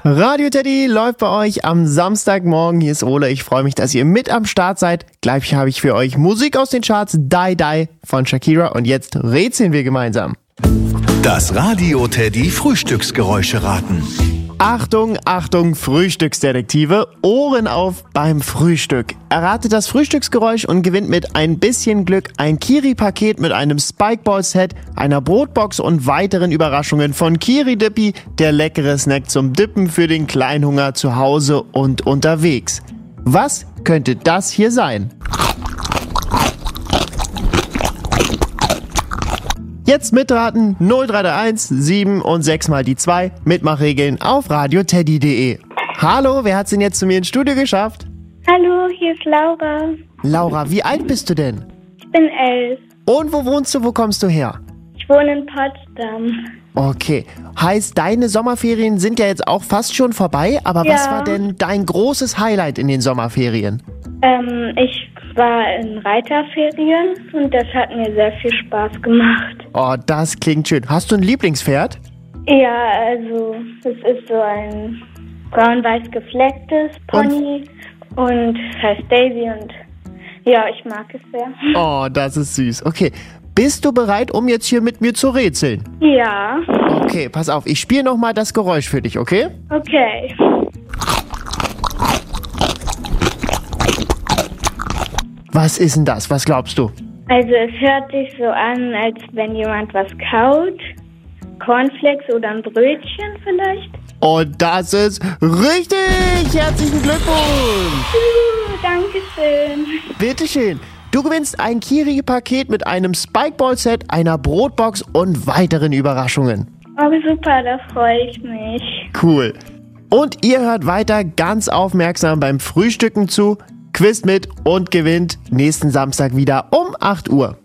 Radio Teddy läuft bei euch am Samstagmorgen. Hier ist Ole. Ich freue mich, dass ihr mit am Start seid. Gleich habe ich für euch Musik aus den Charts. Die Die von Shakira. Und jetzt rätseln wir gemeinsam. Das Radio Teddy Frühstücksgeräusche raten. Achtung, Achtung, Frühstücksdetektive. Ohren auf beim Frühstück. Erratet das Frühstücksgeräusch und gewinnt mit ein bisschen Glück ein Kiri-Paket mit einem Spikeball-Set, einer Brotbox und weiteren Überraschungen von Kiri Dippy, der leckere Snack zum Dippen für den Kleinhunger zu Hause und unterwegs. Was könnte das hier sein? Jetzt mitraten 0331 7 und 6 mal die 2. Mitmachregeln auf radioteddy.de. Hallo, wer hat's denn jetzt zu mir ins Studio geschafft? Hallo, hier ist Laura. Laura, wie alt bist du denn? Ich bin 11. Und wo wohnst du, wo kommst du her? Ich wohne in Potsdam. Okay, heißt deine Sommerferien sind ja jetzt auch fast schon vorbei, aber was Ja. war denn dein großes Highlight in den Sommerferien? Ich war in Reiterferien und das hat mir sehr viel Spaß gemacht. Oh, das klingt schön. Hast du ein Lieblingspferd? Ja, also es ist so ein braun-weiß geflecktes Pony und es heißt Daisy und ja, ich mag es sehr. Oh, das ist süß. Okay, bist du bereit, um jetzt hier mit mir zu rätseln? Ja, Okay, pass auf, ich spiele nochmal das Geräusch für dich, okay? okay. Was ist denn das? Was glaubst du? Also es hört sich so an, als wenn jemand was kaut. Cornflakes oder ein Brötchen vielleicht. Und das ist richtig! Herzlichen Glückwunsch! Dankeschön. Bitteschön. Du gewinnst ein Kiri-Paket mit einem Spikeball-Set, einer Brotbox und weiteren Überraschungen. Oh, super, da freue ich mich. Cool. Und ihr hört weiter ganz aufmerksam beim Frühstücken zu, quizt mit und gewinnt nächsten Samstag wieder um 8 Uhr.